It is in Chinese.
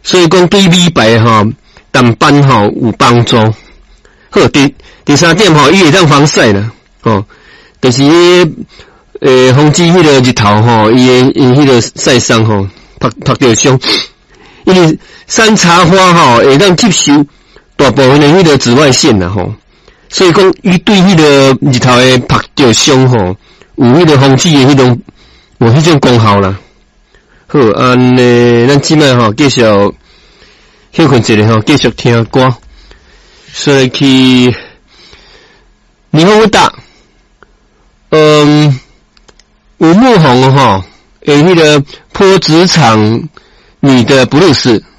所以讲对美白吼淡斑吼有帮助。好，第三点吼，伊会当防晒啦，吼，就是防止迄个日头吼，伊迄个晒伤吼，拍到伤。因为山茶花吼会当吸收大部分的迄个紫外线啦吼，所以讲伊对迄个日头的拍到伤吼，有迄个防止的迄种有迄种功效啦。好，咱即摆吼继续休困一下吼，继续听歌。所以去霓虹大，吴木红吼，迄个坡职场女的布鲁斯。